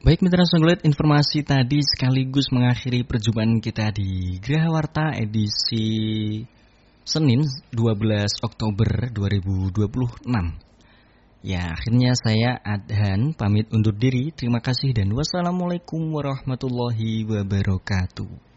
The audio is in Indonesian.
Baik mitra Songlet, informasi tadi sekaligus mengakhiri perjumpaan kita di Graha Warta edisi Senin 12 Oktober 2026. Ya, akhirnya saya Adhan pamit undur diri. Terima kasih dan wassalamualaikum warahmatullahi wabarakatuh.